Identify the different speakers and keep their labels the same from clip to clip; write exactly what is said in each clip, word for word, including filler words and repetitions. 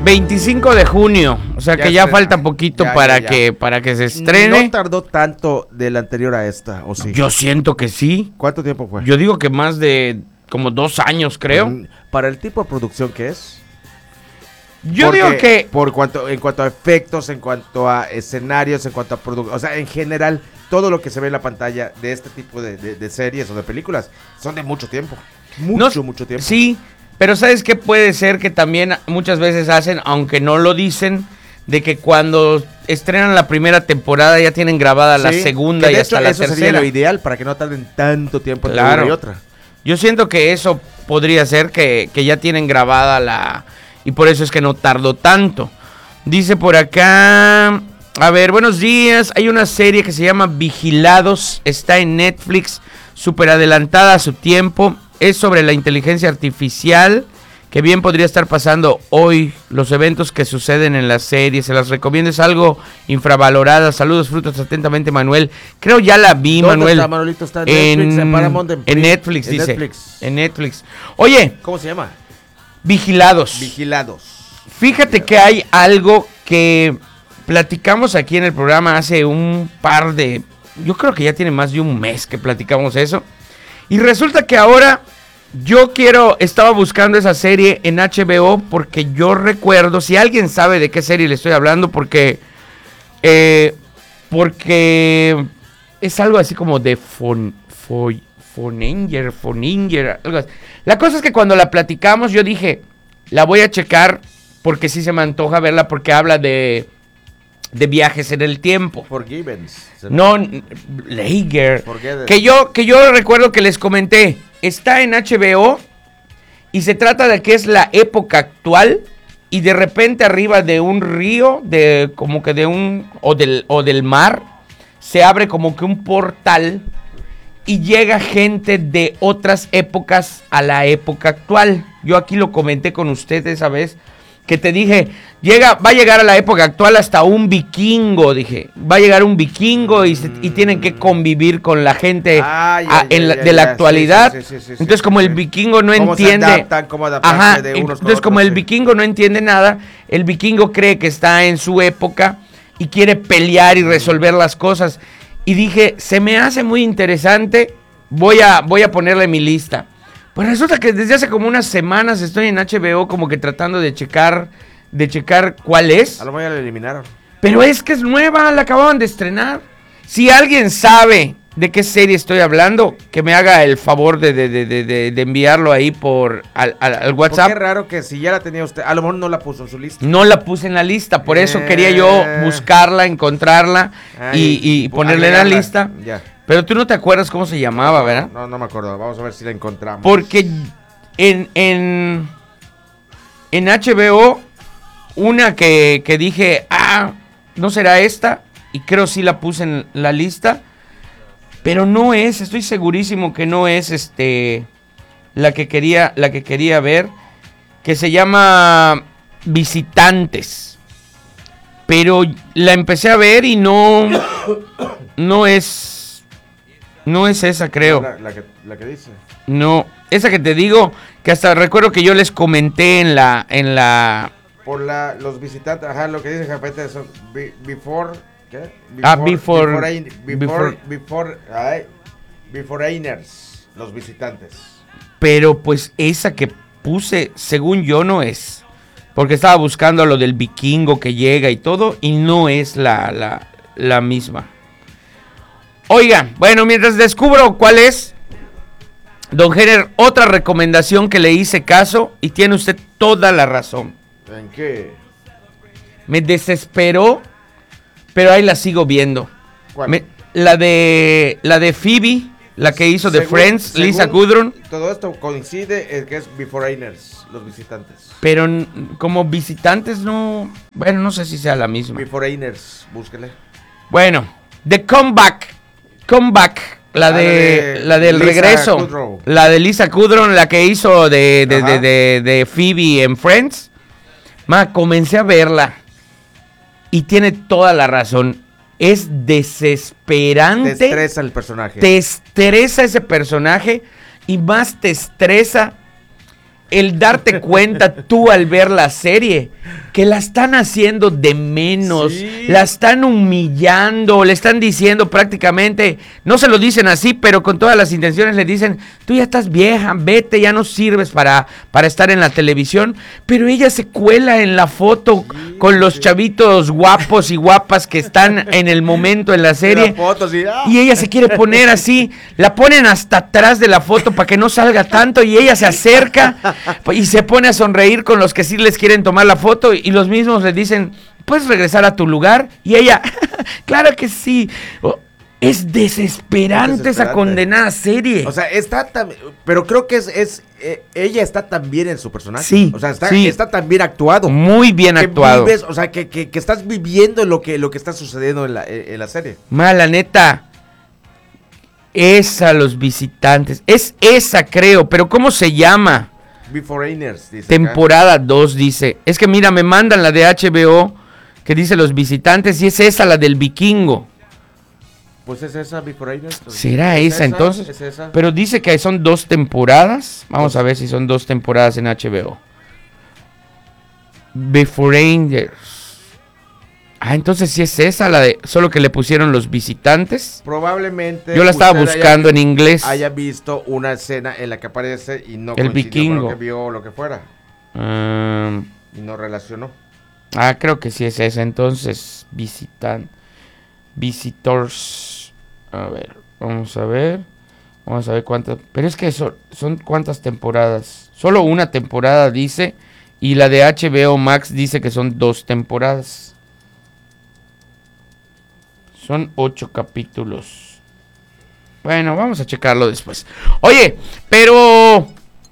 Speaker 1: veinticinco de junio, o sea
Speaker 2: Ya
Speaker 1: que ya
Speaker 2: se-
Speaker 1: falta poquito
Speaker 2: ya,
Speaker 1: para
Speaker 2: ya, ya.
Speaker 1: que para que se estrene.
Speaker 2: No tardó tanto de la anterior a esta, ¿o sí?
Speaker 1: Yo siento que sí.
Speaker 2: ¿Cuánto tiempo fue?
Speaker 1: Yo digo que más de como dos años, creo.
Speaker 2: Mm, Para el tipo de producción que es.
Speaker 1: Yo
Speaker 2: Porque
Speaker 1: digo que
Speaker 2: por cuanto en cuanto a efectos, en cuanto a escenarios, en cuanto a producción, o sea, en general todo lo que se ve en la pantalla de este tipo de, de- de series o de películas son de mucho tiempo, mucho,
Speaker 1: No,
Speaker 2: mucho tiempo.
Speaker 1: sí, pero ¿sabes qué puede ser que también muchas veces hacen, aunque no lo dicen, de que cuando estrenan la primera temporada ya tienen grabada la
Speaker 2: Sí,
Speaker 1: segunda
Speaker 2: que
Speaker 1: y
Speaker 2: de
Speaker 1: hasta
Speaker 2: hecho
Speaker 1: la
Speaker 2: eso sería
Speaker 1: tercera?
Speaker 2: lo ideal para que no tarden tanto tiempo entre
Speaker 1: Claro.
Speaker 2: una y otra.
Speaker 1: Yo siento que eso podría ser que, que ya tienen grabada la... Y por eso es que no tardó tanto. Dice por acá... A ver, buenos días. Hay una serie que se llama Vigilados. Está en Netflix. Súper adelantada a su tiempo. Es sobre la inteligencia artificial. Que bien podría estar pasando hoy. Los eventos que suceden en la serie. Se las recomiendo. Es algo infravalorada. Saludos, frutos. Atentamente, Manuel. Creo ya la vi,
Speaker 2: ¿Dónde
Speaker 1: Manuel.
Speaker 2: está, Manolito? Está en Netflix, en Paramount, en
Speaker 1: en
Speaker 2: Prime,
Speaker 1: Netflix,
Speaker 2: en
Speaker 1: dice.
Speaker 2: Netflix.
Speaker 1: En Netflix. Oye,
Speaker 2: ¿Cómo se llama?
Speaker 1: Vigilados.
Speaker 2: Vigilados.
Speaker 1: Fíjate que hay algo que platicamos aquí en el programa hace un par de... Yo creo que ya tiene más de un mes que platicamos eso. Y resulta que ahora yo quiero... Estaba buscando esa serie en H B O porque yo recuerdo... Si alguien sabe de qué serie le estoy hablando, porque... Eh, porque es algo así como de Fon... Fo- Foninger, Foninger, algo así. La cosa es que cuando la platicamos yo dije... La voy a checar porque sí se me antoja verla porque habla de, de viajes en el tiempo.
Speaker 2: Forgivens.
Speaker 1: No, n- Lager.
Speaker 2: Forget-
Speaker 1: Que yo, que yo recuerdo que les comenté. Está en H B O y se trata de que es la época actual y de repente arriba de un río, de como que de un o del o del mar, se abre como que un portal y llega gente de otras épocas a la época actual. Yo aquí lo comenté con usted esa vez, que te dije, llega, va a llegar a la época actual hasta un vikingo, dije. Va a llegar un vikingo y, se- y tienen que convivir con la gente
Speaker 2: Ah, ya,
Speaker 1: a-
Speaker 2: ya,
Speaker 1: en la-
Speaker 2: ya,
Speaker 1: de la
Speaker 2: ya,
Speaker 1: actualidad.
Speaker 2: sí, sí, sí, sí, sí,
Speaker 1: Entonces, como
Speaker 2: sí.
Speaker 1: el vikingo no
Speaker 2: ¿Cómo se
Speaker 1: entiende...
Speaker 2: adaptan, cómo adaptarse
Speaker 1: Ajá,
Speaker 2: de unos con
Speaker 1: entonces como
Speaker 2: otros,
Speaker 1: el
Speaker 2: sí.
Speaker 1: vikingo no entiende nada, el vikingo cree que está en su época y quiere pelear y resolver las cosas. Y dije, se me hace muy interesante, voy a, voy a ponerle mi lista. Pues resulta que desde hace como unas semanas estoy en H B O como que tratando de checar, de checar cuál es.
Speaker 2: A lo mejor ya la eliminaron.
Speaker 1: Pero es que es nueva, la acababan de estrenar. Si alguien sabe de qué serie estoy hablando, que me haga el favor de, de, de, de, de- de enviarlo ahí por al, al- al
Speaker 2: Porque
Speaker 1: WhatsApp.
Speaker 2: es raro que si ya la tenía usted, a lo mejor no la puso en su lista.
Speaker 1: No la puse en la lista, por eso
Speaker 2: Eh.
Speaker 1: quería yo buscarla, encontrarla
Speaker 2: Ah,
Speaker 1: y, y ponerla en la
Speaker 2: agregarla.
Speaker 1: lista.
Speaker 2: Ya.
Speaker 1: Pero tú no te acuerdas cómo se llamaba, ¿verdad?
Speaker 2: No, no me acuerdo. Vamos a ver si la encontramos.
Speaker 1: Porque en, en, en H B O, una que, que dije, ah, ¿no será esta? Y creo sí la puse en la lista. Pero no es, estoy segurísimo que no es este la que quería, la que quería ver. Que se llama Visitantes. Pero la empecé a ver y no. No es. No es esa, creo.
Speaker 2: La, la que, la que dice.
Speaker 1: No, esa que te digo, que hasta recuerdo que yo les comenté en la, en la,
Speaker 2: Por la, los visitantes, ajá, lo que dice Japete son be- before, ¿qué?
Speaker 1: Ah, before-
Speaker 2: Before, before,
Speaker 1: before-
Speaker 2: before, ay, beforeigners, los visitantes.
Speaker 1: pero pues esa que puse, según yo no es, porque estaba buscando lo del vikingo que llega y todo, y no es la, la, la misma. Oigan, bueno, mientras descubro cuál es, don Jenner, otra recomendación que le hice caso, y tiene usted toda la razón.
Speaker 2: ¿En qué?
Speaker 1: Me desesperó, pero ahí la sigo viendo.
Speaker 2: ¿Cuál?
Speaker 1: Me- la de la de Phoebe, la que hizo de
Speaker 2: Según-
Speaker 1: Friends,
Speaker 2: según
Speaker 1: Lisa Kudrow,
Speaker 2: Todo esto coincide en que es beforeigners, los visitantes.
Speaker 1: pero n- como visitantes no, bueno, no sé si sea la misma.
Speaker 2: Beforeigners, búsquele.
Speaker 1: Bueno, The Comeback, Comeback, la
Speaker 2: Ah,
Speaker 1: de
Speaker 2: la de
Speaker 1: la del
Speaker 2: Lisa
Speaker 1: regreso,
Speaker 2: Kudrow.
Speaker 1: la de Lisa Kudrow, la que hizo de de,
Speaker 2: Ajá.
Speaker 1: de, de, de Phoebe en Friends. Ma, comencé a verla y tiene toda la razón. Es desesperante.
Speaker 2: Te estresa el personaje.
Speaker 1: Te estresa ese personaje y más te estresa el darte cuenta tú al ver la serie que la están haciendo de menos,
Speaker 2: Sí.
Speaker 1: la están humillando, le están diciendo prácticamente, no se lo dicen así, pero con todas las intenciones le dicen, tú ya estás vieja, vete, ya no sirves para, para estar en la televisión, pero ella se cuela en la foto
Speaker 2: Sí,
Speaker 1: con los
Speaker 2: sí.
Speaker 1: chavitos guapos y guapas que están en el momento en la serie.
Speaker 2: La foto, sí, ah.
Speaker 1: Y ella se quiere poner así, la ponen hasta atrás de la foto para que no salga tanto y ella se acerca y se pone a sonreír con los que sí les quieren tomar la foto y los mismos le dicen, ¿puedes regresar a tu lugar? Y ella, claro que sí. Oh, es desesperante, esa
Speaker 2: Desesperante.
Speaker 1: condenada serie.
Speaker 2: O sea, está tan... Pero creo que es... es eh, ella está tan bien en su personaje.
Speaker 1: Sí,
Speaker 2: O sea, está,
Speaker 1: sí.
Speaker 2: está tan bien actuado.
Speaker 1: Muy bien
Speaker 2: que
Speaker 1: actuado.
Speaker 2: vives, o sea, que, que, que estás viviendo lo que, lo que está sucediendo en la, en la serie.
Speaker 1: Mala neta. Esa, los visitantes. Es esa, creo, pero ¿cómo se llama?
Speaker 2: Beforeigners, dice acá.
Speaker 1: Temporada dos dice. Es que mira, me mandan la de H B O que dice los visitantes y es esa la del vikingo.
Speaker 2: Pues es esa, Beforeigners.
Speaker 1: ¿Será
Speaker 2: ¿Es
Speaker 1: esa entonces?
Speaker 2: ¿Es esa?
Speaker 1: Pero dice que son dos temporadas. Vamos a ver si son dos temporadas en H B O. Beforeigners. Ah, entonces sí es esa la de... Solo que le pusieron los visitantes.
Speaker 2: Probablemente...
Speaker 1: Yo la estaba
Speaker 2: usted
Speaker 1: buscando
Speaker 2: haya,
Speaker 1: en inglés.
Speaker 2: haya visto una escena en la que aparece y no
Speaker 1: El
Speaker 2: coincidió
Speaker 1: vikingo.
Speaker 2: con lo que vio o lo que fuera.
Speaker 1: Um,
Speaker 2: Y no relacionó.
Speaker 1: ah, creo que sí es esa. Entonces, visitan... Visitors. A ver, vamos a ver. Vamos a ver cuántas... Pero es que son, son cuántas temporadas. Solo una temporada dice. Y la de H B O Max dice que son dos temporadas. Son ocho capítulos. Bueno, vamos a checarlo después. Oye, pero...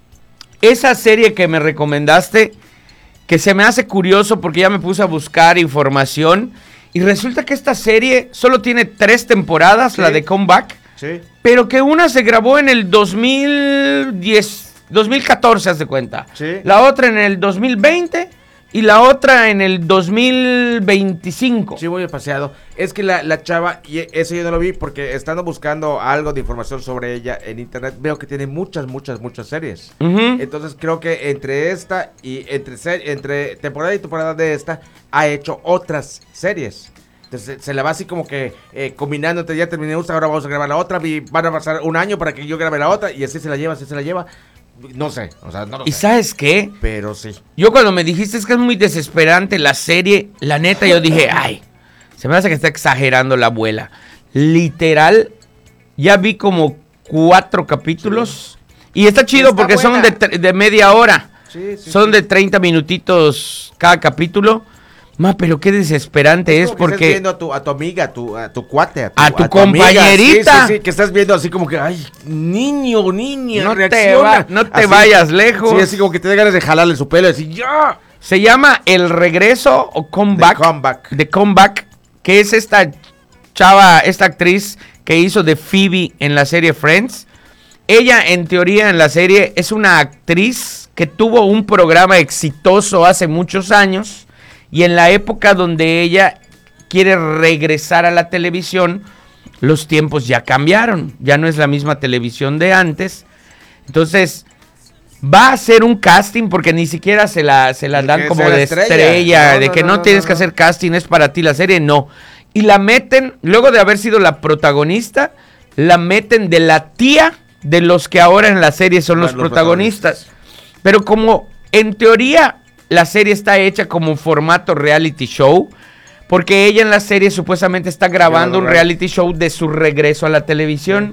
Speaker 1: Esa serie que me recomendaste, que se me hace curioso porque ya me puse a buscar información... Y resulta que esta serie solo tiene tres temporadas,
Speaker 2: Sí.
Speaker 1: la de Comeback,
Speaker 2: Sí.
Speaker 1: pero que una se grabó en el dos mil diez, dos mil catorce, haz de cuenta.
Speaker 2: Sí.
Speaker 1: La otra en el dos mil veinte y la otra en el dos mil veinticinco.
Speaker 2: Sí, muy espaciado. Es que la, la chava, y eso yo no lo vi porque estando buscando algo de información sobre ella en internet, veo que tiene muchas, muchas, muchas series.
Speaker 1: Ujú.
Speaker 2: Entonces creo que entre esta y entre, se- entre temporada y temporada de esta, ha hecho otras series. Entonces se la va así como que eh, combinando, entonces, ya terminé esta, ahora vamos a grabar la otra, y van a pasar un año para que yo grabe la otra, y así se la lleva, así se la lleva. No sé, o sea, no lo
Speaker 1: ¿Y
Speaker 2: sé.
Speaker 1: sabes qué?
Speaker 2: Pero sí.
Speaker 1: Yo cuando me dijiste es que es muy desesperante la serie, la neta yo dije, ay, se me hace que está exagerando la abuela. Literal, ya vi como cuatro capítulos y está chido
Speaker 2: Está
Speaker 1: porque son
Speaker 2: buena.
Speaker 1: de, tre- de media hora.
Speaker 2: Sí, sí,
Speaker 1: Son
Speaker 2: sí.
Speaker 1: de treinta minutitos cada capítulo. Ma, pero qué desesperante es
Speaker 2: como que estás
Speaker 1: porque...
Speaker 2: viendo a tu, a tu amiga, a tu, a tu cuate, a tu,
Speaker 1: A tu
Speaker 2: amiga.
Speaker 1: compañerita.
Speaker 2: Sí, sí, sí, que estás viendo así como que, ay, niño, niña,
Speaker 1: No te,
Speaker 2: reacciona.
Speaker 1: va- no te
Speaker 2: Así,
Speaker 1: vayas lejos.
Speaker 2: Sí, así como que te da ganas de jalarle su pelo y decir, ya.
Speaker 1: Se llama El Regreso o Comeback.
Speaker 2: The Comeback.
Speaker 1: The Comeback, que es esta chava, esta actriz que hizo de Phoebe en la serie Friends. Ella, en teoría, en la serie, es una actriz que tuvo un programa exitoso hace muchos años. Y en la época donde ella quiere regresar a la televisión, los tiempos ya cambiaron. Ya no es la misma televisión de antes. Entonces... va a hacer un casting porque ni siquiera se la, se la
Speaker 2: De
Speaker 1: dan
Speaker 2: que
Speaker 1: como
Speaker 2: sea la
Speaker 1: de
Speaker 2: estrella.
Speaker 1: estrella,
Speaker 2: No,
Speaker 1: de
Speaker 2: no,
Speaker 1: que
Speaker 2: no,
Speaker 1: no,
Speaker 2: no,
Speaker 1: tienes
Speaker 2: no,
Speaker 1: que
Speaker 2: no.
Speaker 1: hacer casting, es para ti la serie, no. Y la meten, luego de haber sido la protagonista, la meten de la tía de los que ahora en la serie son los,
Speaker 2: Los
Speaker 1: protagonistas. Pero como en teoría la serie está hecha como un formato reality show, porque ella en la serie supuestamente está grabando
Speaker 2: Grabando
Speaker 1: un
Speaker 2: reality.
Speaker 1: reality show de su regreso a la televisión.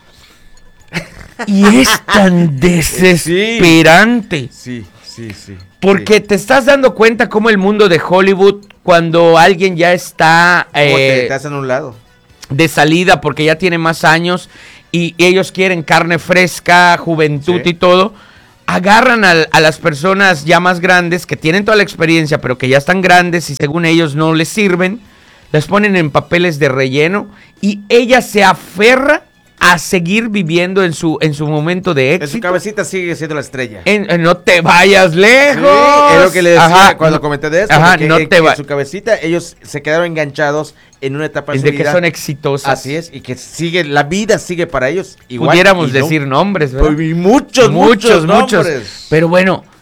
Speaker 1: Y es tan desesperante.
Speaker 2: Sí, sí, sí.
Speaker 1: Porque te estás dando cuenta cómo el mundo de Hollywood, cuando alguien ya está
Speaker 2: Como te,
Speaker 1: eh,
Speaker 2: te hacen a un lado.
Speaker 1: de salida porque ya tiene más años y ellos quieren carne fresca, juventud
Speaker 2: Sí.
Speaker 1: y todo, agarran a, a las personas ya más grandes que tienen toda la experiencia pero que ya están grandes y según ellos no les sirven, las ponen en papeles de relleno y ella se aferra a seguir viviendo en su, en su momento de
Speaker 2: En su
Speaker 1: éxito.
Speaker 2: cabecita sigue siendo la estrella.
Speaker 1: En- en no te vayas lejos.
Speaker 2: Sí, es lo que le decía
Speaker 1: Ajá,
Speaker 2: cuando
Speaker 1: no-
Speaker 2: comenté de esto.
Speaker 1: Ajá,
Speaker 2: que,
Speaker 1: no
Speaker 2: que-
Speaker 1: te
Speaker 2: que
Speaker 1: va-
Speaker 2: en su cabecita ellos se quedaron enganchados en una etapa de su
Speaker 1: de que
Speaker 2: vida.
Speaker 1: son exitosas.
Speaker 2: Así es, y que sigue, la vida sigue para ellos igual.
Speaker 1: Pudiéramos
Speaker 2: y no-
Speaker 1: decir nombres, ¿verdad?
Speaker 2: Pues, y muchos, muchos,
Speaker 1: muchos, muchos.
Speaker 2: nombres.
Speaker 1: Pero bueno,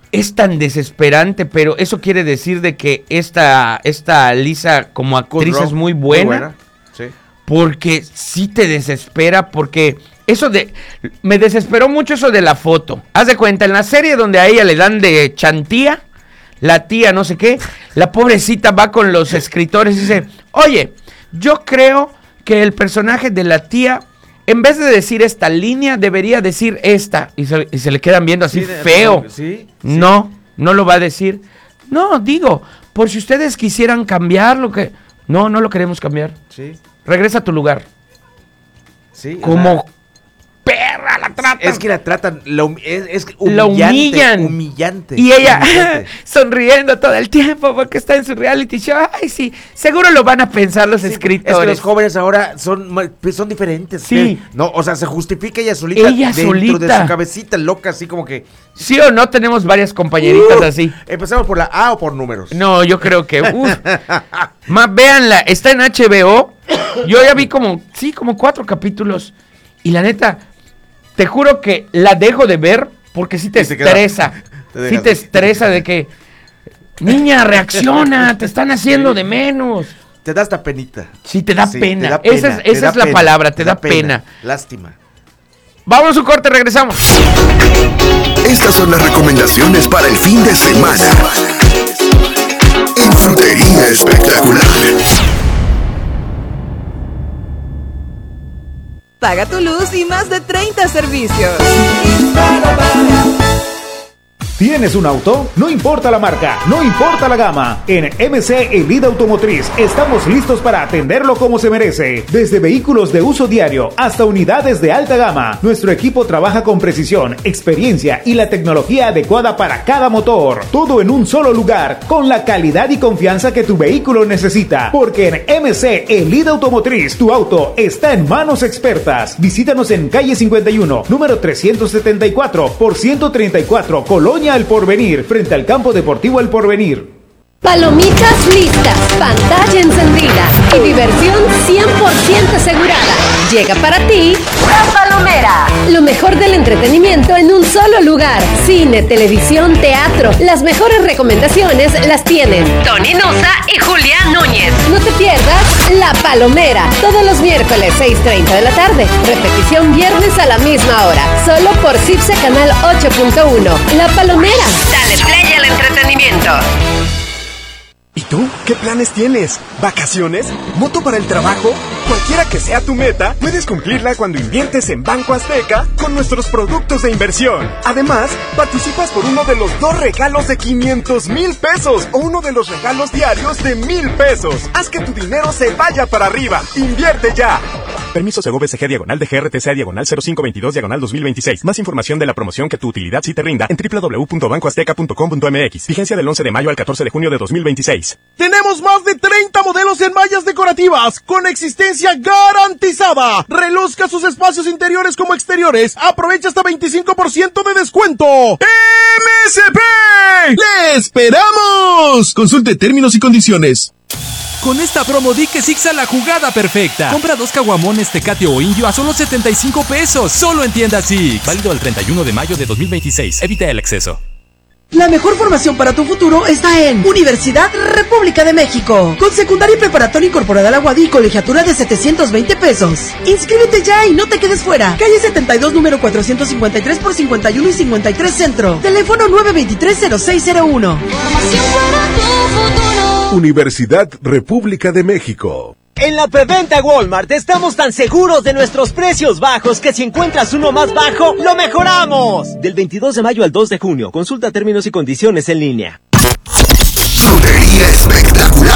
Speaker 1: es tan desesperante, pero eso quiere decir de que esta, esta Lisa como actriz
Speaker 2: Kudrow,
Speaker 1: es muy buena,
Speaker 2: muy buena, sí.
Speaker 1: Porque sí te desespera, porque eso de, me desesperó mucho eso de la foto. Haz de cuenta, en la serie donde a ella le dan de chantía, la tía no sé qué, la pobrecita va con los escritores y dice, oye, yo creo que el personaje de la tía, en vez de decir esta línea, debería decir esta. Y se, y se le quedan viendo así, sí, feo. Sí, sí. No, no lo va a decir. No, digo, por si ustedes quisieran cambiar lo que... No, no lo queremos cambiar.
Speaker 2: Sí.
Speaker 1: Regresa a tu lugar.
Speaker 2: Sí.
Speaker 1: Como perra la tratan.
Speaker 2: Es que la tratan, la, es, es humillante,
Speaker 1: la humillan.
Speaker 2: Humillante.
Speaker 1: Y ella
Speaker 2: humillante.
Speaker 1: sonriendo todo el tiempo porque está en su reality show. Ay, sí, seguro lo van a pensar los sí, escritores.
Speaker 2: Es que los jóvenes ahora son, son diferentes.
Speaker 1: Sí.
Speaker 2: No, o sea, se justifica ella solita.
Speaker 1: Ella
Speaker 2: dentro
Speaker 1: solita.
Speaker 2: de su cabecita loca, así como que...
Speaker 1: Sí o no, tenemos varias compañeritas uh, así.
Speaker 2: ¿Empezamos por la A o por números?
Speaker 1: No, yo creo que... Uf. Más, véanla, está en H B O. Yo ya vi como, sí, como cuatro capítulos. Y la neta... Te juro que la dejo de ver porque sí te, te estresa. Te sí te estresa de que, niña, reacciona, te están haciendo de menos.
Speaker 2: Te da hasta penita.
Speaker 1: Sí, te da
Speaker 2: sí,
Speaker 1: pena.
Speaker 2: Te da pena.
Speaker 1: Esa es, esa es
Speaker 2: pena.
Speaker 1: la palabra, te, te da, da pena. pena.
Speaker 2: Lástima.
Speaker 1: Vamos a un corte, regresamos.
Speaker 3: Estas son las recomendaciones para el fin de semana. Infantería Espectacular.
Speaker 4: Paga tu luz y más de treinta servicios.
Speaker 5: ¿Tienes un auto? No importa la marca, no importa la gama. En M C Elida Automotriz estamos listos para atenderlo como se merece. Desde vehículos de uso diario hasta unidades de alta gama, nuestro equipo trabaja con precisión, experiencia y la tecnología adecuada para cada motor. Todo en un solo lugar, con la calidad y confianza que tu vehículo necesita. Porque en M C Elida Automotriz, tu auto está en manos expertas. Visítanos en calle cincuenta y uno, número trescientos setenta y cuatro por ciento treinta y cuatro, Colonia El Porvenir, frente al Campo Deportivo El Porvenir.
Speaker 6: Palomitas listas, pantalla encendida y diversión cien por ciento asegurada. Llega para ti La Palomera. Lo mejor del entretenimiento en un solo lugar. Cine, televisión, teatro. Las mejores recomendaciones las tienen Tony Nusa y Julián Núñez. No te pierdas La Palomera. Todos los miércoles seis treinta de la tarde. Repetición viernes a la misma hora. Solo por CIPSE Canal ocho punto uno. La Palomera. Dale play al entretenimiento.
Speaker 7: ¿Y tú? ¿Qué planes tienes? ¿Vacaciones? ¿Moto para el trabajo? Cualquiera que sea tu meta, puedes cumplirla cuando inviertes en Banco Azteca con nuestros productos de inversión. Además, participas por uno de los dos regalos de quinientos mil pesos o uno de los regalos diarios de mil pesos. Haz que tu dinero se vaya para arriba. ¡Invierte ya! Permiso Segov S G diagonal de G R T C diagonal cero cinco veintidós diagonal dos mil veintiséis. Más información de la promoción que tu utilidad sí te rinda en doble u doble u doble u punto banco azteca punto com punto m x. Vigencia del once de mayo al catorce de junio de dos mil veintiséis.
Speaker 8: Tenemos más de treinta modelos en mallas decorativas con existencia garantizada. Reluzca sus espacios interiores como exteriores. Aprovecha hasta veinticinco por ciento de descuento. ¡M S P! ¡Le esperamos! Consulte términos y condiciones.
Speaker 9: Con esta promo di que Sixa la jugada perfecta. Compra dos caguamones Tecate o Indio a solo setenta y cinco pesos. Solo en tienda Six. Válido el treinta y uno de mayo de dos mil veintiséis. Evita el exceso.
Speaker 10: La mejor formación para tu futuro está en Universidad República de México. Con secundaria y preparatoria incorporada a la U A D y colegiatura de setecientos veinte pesos. Inscríbete ya y no te quedes fuera. Calle setenta y dos, número cuatrocientos cincuenta y tres por cincuenta y uno y cincuenta y tres Centro. Teléfono nueve dos tres, cero seis cero uno.
Speaker 11: Formación para tu futuro.
Speaker 12: Universidad República de México.
Speaker 13: En la preventa Walmart estamos tan seguros de nuestros precios bajos que si encuentras uno más bajo, ¡lo mejoramos! Del veintidós de mayo al dos de junio. Consulta términos y condiciones en línea.
Speaker 3: Lotería Espectacular.